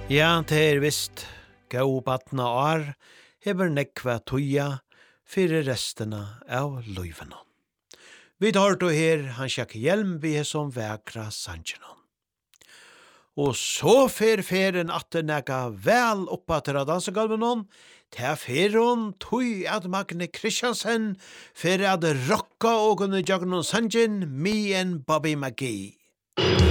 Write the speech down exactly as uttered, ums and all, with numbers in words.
Ja, det er visst. Gå batna år, hever nekva tuja, fyrir restena av løyvene. Vi tar to her, han sjekk hjelm vi er som vekra sanjenon. Og så fer feren atter nega vel oppa til å danse galvenon, til feron tui at Magne Christiansen, fer at rocka og kunne jagnon sanjen, me and Bobby McGee.